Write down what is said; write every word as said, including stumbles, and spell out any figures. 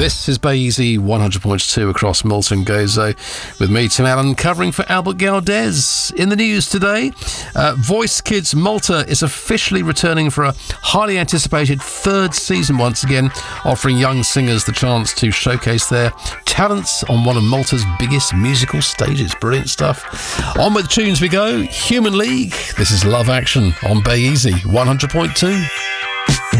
This is Bay Easy one hundred point two across Milton Gozo with me, Tim Allen, covering for Albert Galdez. In the news today, uh, Voice Kids Malta is officially returning for a highly anticipated third season once again, offering young singers the chance to showcase their talents on one of Malta's biggest musical stages. Brilliant stuff. On with the tunes we go. Human League. This is Love Action on Bay Easy one hundred point two.